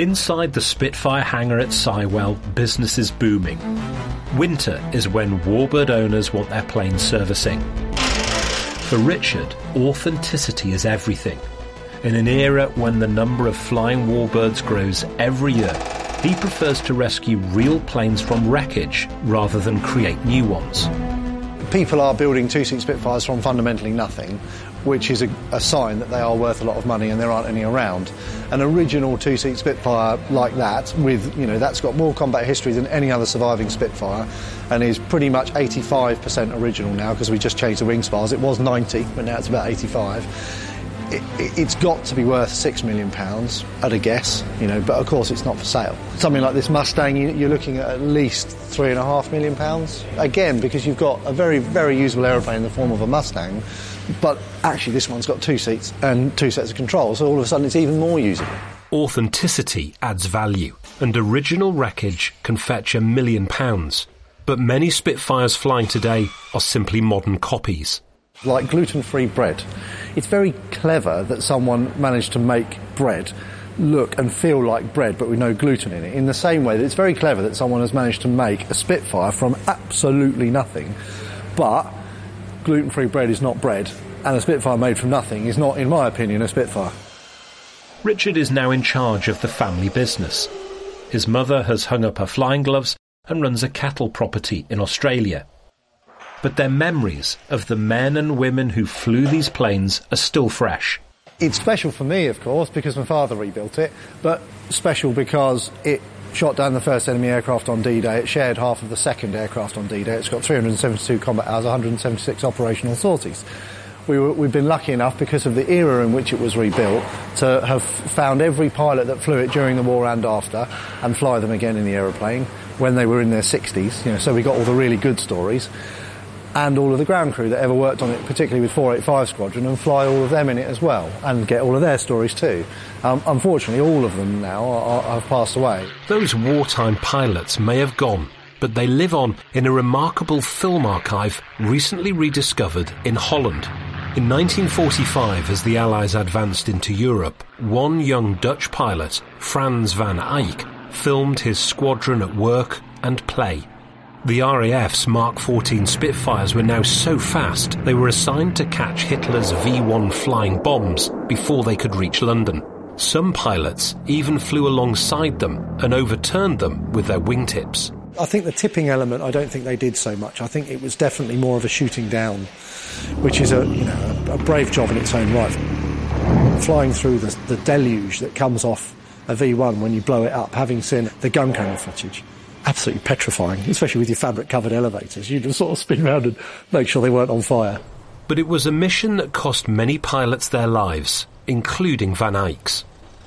Inside the Spitfire hangar at Sywell, business is booming. Winter is when Warbird owners want their planes servicing. For Richard, authenticity is everything. In an era when the number of flying Warbirds grows every year, he prefers to rescue real planes from wreckage rather than create new ones. People are building two-seat Spitfires from fundamentally nothing, which is a sign that they are worth a lot of money and there aren't any around. An original two-seat Spitfire like that, with, you know, that's got more combat history than any other surviving Spitfire and is pretty much 85% original now because we just changed the wing spars. It was 90, but now it's about 85. It's got to be worth £6 million at a guess, you know, but of course it's not for sale. Something like this Mustang, you're looking at least £3.5 million, again, because you've got a very, very usable aeroplane in the form of a Mustang, but actually this one's got two seats and two sets of controls, so all of a sudden it's even more usable. Authenticity adds value, and original wreckage can fetch £1 million, but many Spitfires flying today are simply modern copies. Like gluten-free bread. It's very clever that someone managed to make bread look and feel like bread but with no gluten in it, in the same way that it's very clever that someone has managed to make a Spitfire from absolutely nothing, but gluten-free bread is not bread, and a Spitfire made from nothing is not, in my opinion, a Spitfire. Richard is now in charge of the family business. His mother has hung up her flying gloves and runs a cattle property in Australia. But their memories of the men and women who flew these planes are still fresh. It's special for me, of course, because my father rebuilt it, but special because it shot down the first enemy aircraft on D-Day. It shared half of the second aircraft on D-Day. It's got 372 combat hours, 176 operational sorties. We've been lucky enough, because of the era in which it was rebuilt, to have found every pilot that flew it during the war and after and fly them again in the aeroplane when they were in their 60s. You know, so we got all the really good stories. And all of the ground crew that ever worked on it, particularly with 485 Squadron, and fly all of them in it as well, and get all of their stories too. Unfortunately, all of them now have passed away. Those wartime pilots may have gone, but they live on in a remarkable film archive recently rediscovered in Holland. In 1945, as the Allies advanced into Europe, one young Dutch pilot, Frans van Eyck, filmed his squadron at work and play. The RAF's Mark 14 Spitfires were now so fast they were assigned to catch Hitler's V-1 flying bombs before they could reach London. Some pilots even flew alongside them and overturned them with their wingtips. I think the tipping element, I don't think they did so much. I think it was definitely more of a shooting down, which is a brave job in its own right. Flying through the deluge that comes off a V-1 when you blow it up, having seen the gun camera footage. Absolutely petrifying, especially with your fabric-covered elevators. You just sort of spin around and make sure they weren't on fire. But it was a mission that cost many pilots their lives, including Van Eyck's.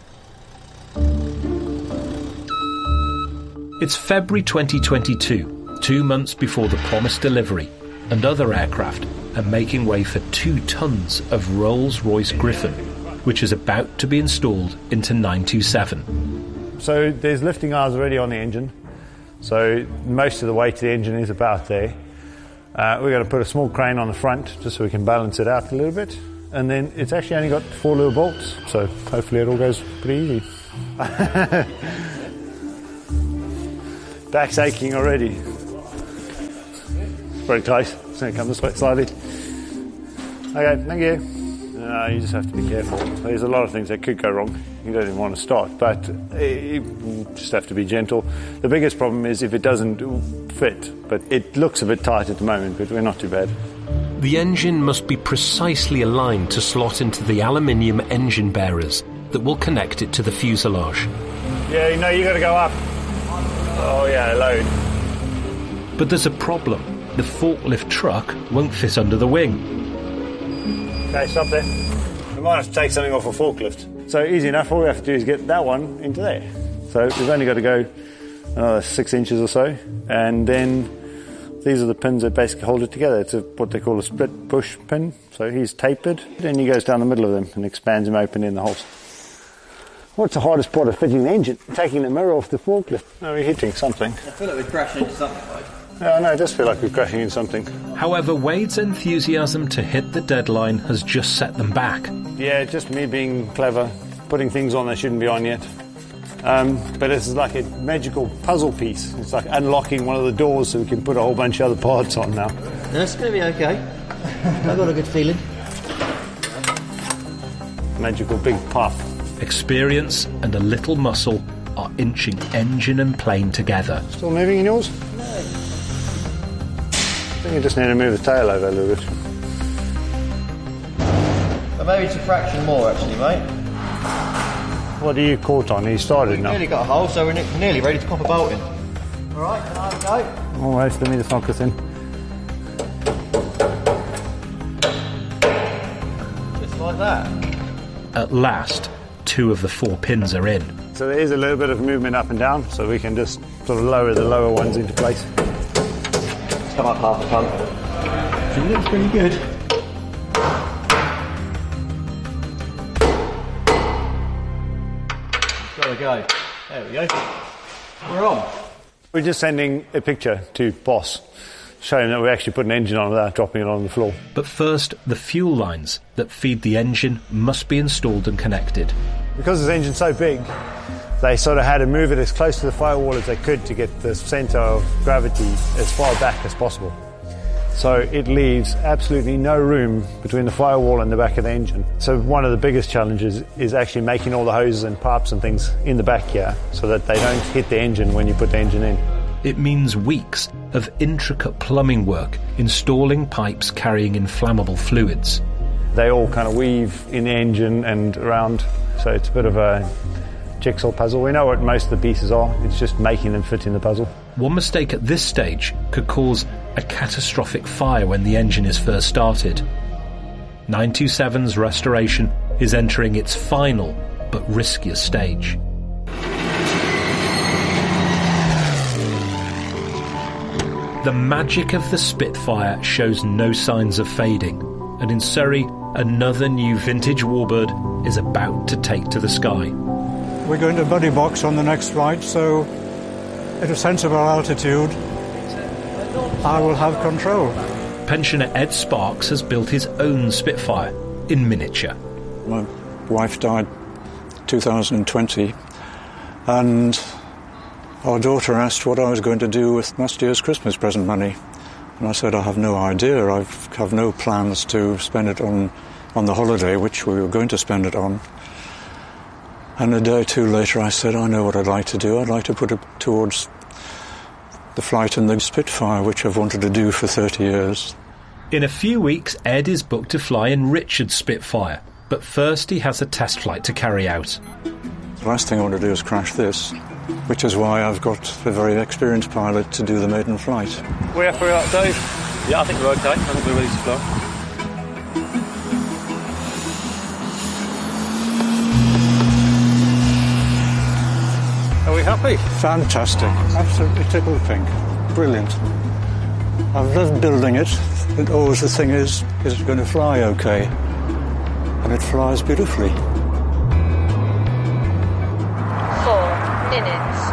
It's February 2022, 2 months before the promised delivery, and other aircraft are making way for 2 tons of Rolls-Royce Griffon, which is about to be installed into 927. So there's lifting hours already on the engine. So most of the weight of the engine is about there. We're going to put a small crane on the front just so we can balance it out a little bit. And then it's actually only got 4 little bolts, so hopefully it all goes pretty easy. Back's aching already. Very tight. It's going to come this way slightly. Okay, thank you. You just have to be careful. There's a lot of things that could go wrong. You don't even want to start, but you just have to be gentle. The biggest problem is if it doesn't fit, but it looks a bit tight at the moment, but we're not too bad. The engine must be precisely aligned to slot into the aluminium engine bearers that will connect it to the fuselage. Yeah, you got to go up. Oh yeah, load. But there's a problem. The forklift truck won't fit under the wing. Okay, stop there. We might have to take something off a forklift. So easy enough, all we have to do is get that one into there. So we've only got to go another 6 inches or so, and then these are the pins that basically hold it together. It's what they call a split push pin. So he's tapered, then he goes down the middle of them and expands them open in the holes. What's the hardest part of fitting the engine? Taking the mirror off the forklift. No, we're hitting something. I feel like we're crashing into something. Yeah, no, it does feel like we're crashing into something. However, Wade's enthusiasm to hit the deadline has just set them back. Yeah, just me being clever, putting things on that shouldn't be on yet. But it's like a magical puzzle piece. It's like unlocking one of the doors so we can put a whole bunch of other parts on now. That's going to be okay. I've got a good feeling. Magical big puff. Experience and a little muscle are inching engine and plane together. Still moving in yours? No. I think you just need to move the tail over a little bit. But maybe it's a fraction more, actually, mate. What are you caught on? You started We've now. nearly got a hole, so we're nearly ready to pop a bolt in. All right, can I have a go? Almost, let me just knock this in. Just like that. At last, 2 of the 4 pins are in. So there is a little bit of movement up and down, so we can just sort of lower the lower ones into place. It's come up half a pump. It looks pretty good. Got to go. There we go. We're on. We're just sending a picture to Boss, showing that we actually put an engine on without dropping it on the floor. But first, the fuel lines that feed the engine must be installed and connected. Because this engine's so big, they sort of had to move it as close to the firewall as they could to get the centre of gravity as far back as possible. So it leaves absolutely no room between the firewall and the back of the engine. So one of the biggest challenges is actually making all the hoses and pipes and things in the back here so that they don't hit the engine when you put the engine in. It means weeks of intricate plumbing work, installing pipes carrying inflammable fluids. They all kind of weave in the engine and around, so it's a bit of a jigsaw puzzle. We know what most of the pieces are, it's just making them fit in the puzzle. One mistake at this stage could cause a catastrophic fire when the engine is first started. 927's restoration is entering its final but riskier stage. The magic of the Spitfire shows no signs of fading, and in Surrey, another new vintage warbird is about to take to the sky. We're going to buddy box on the next flight, so at a sensible altitude, I will have control. Pensioner Ed Sparks has built his own Spitfire in miniature. My wife died 2020, and our daughter asked what I was going to do with last year's Christmas present money. And I said, I have no idea. I have no plans to spend it on the holiday, which we were going to spend it on. And a day or two later, I said, I know what I'd like to do. I'd like to put it towards the flight in the Spitfire, which I've wanted to do for 30 years. In a few weeks, Ed is booked to fly in Richard's Spitfire, but first he has a test flight to carry out. The last thing I want to do is crash this, which is why I've got a very experienced pilot to do the maiden flight. We're up for that, Dave? Yeah, I think we're okay. I think we're ready to fly. Are we happy? Fantastic. Absolutely tickled pink. Brilliant. I've loved building it, but always the thing is it going to fly okay? And it flies beautifully. 4 minutes.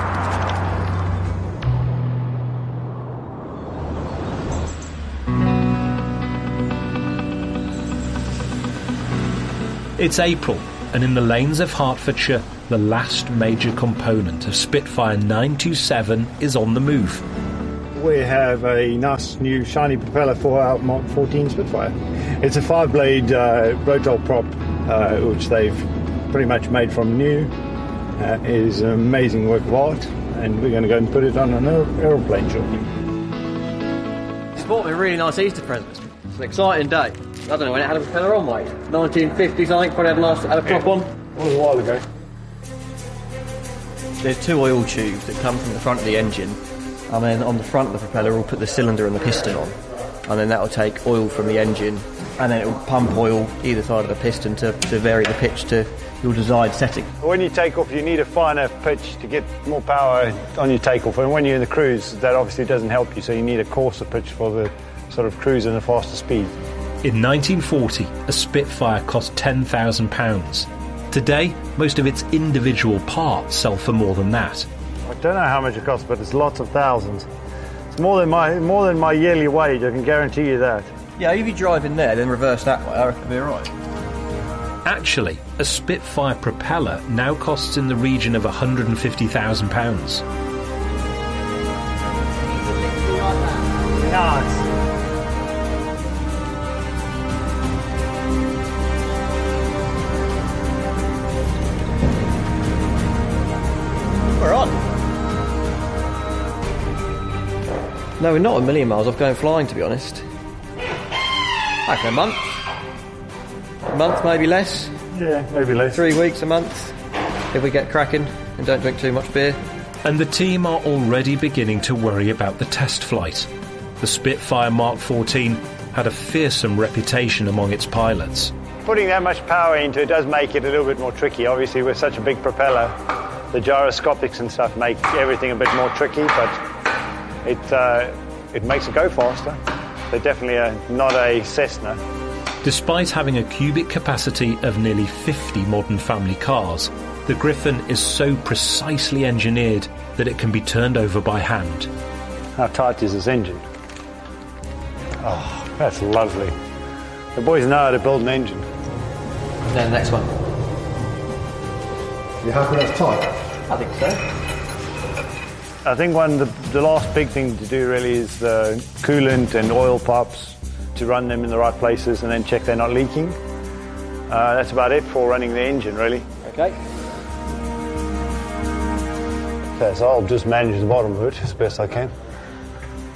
It's April, and in the lanes of Hertfordshire, the last major component of Spitfire 927 is on the move. We have a nice new shiny propeller for our Mark 14 Spitfire. It's a 5-blade rotor prop, which they've pretty much made from new. It is an amazing work of art, and we're going to go and put it on an aeroplane shortly. It's bought me a really nice Easter present. It's an exciting day. I don't know when it had a propeller on, mate. 1950 something, probably had a prop on. It was a while ago. There's 2 oil tubes that come from the front of the engine, and then on the front of the propeller we'll put the cylinder and the piston on, and then that will take oil from the engine, and then it will pump oil either side of the piston to vary the pitch to your desired setting. When you take off, you need a finer pitch to get more power on your takeoff, and when you're in the cruise, that obviously doesn't help you, so you need a coarser pitch for the sort of cruise and the faster speed. In 1940, a Spitfire cost £10,000. Today, most of its individual parts sell for more than that. I don't know how much it costs, but it's lots of thousands. It's more than my yearly wage, I can guarantee you that. Yeah, if you drive in there, then reverse that way, I reckon it'll be alright. Actually, a Spitfire propeller now costs in the region of £150,000. Nice. We're on. No, we're not a million miles off going flying, to be honest. I reckon a month. A month, maybe less. Yeah, maybe less. 3 weeks, a month, if we get cracking and don't drink too much beer. And the team are already beginning to worry about the test flight. The Spitfire Mark 14 had a fearsome reputation among its pilots. Putting that much power into it does make it a little bit more tricky. Obviously, with such a big propeller, the gyroscopics and stuff make everything a bit more tricky, but it makes it go faster. They're definitely not a Cessna. Despite having a cubic capacity of nearly 50 modern family cars, the Griffon is so precisely engineered that it can be turned over by hand. How tight is this engine? Oh, that's lovely. The boys know how to build an engine. Then the next one. You happy that's tight? I think so. I think the last big thing to do really is the coolant and oil pipes, to run them in the right places and then check they're not leaking. That's about it for running the engine, really. Okay. Okay, so I'll just manage the bottom of it as best I can.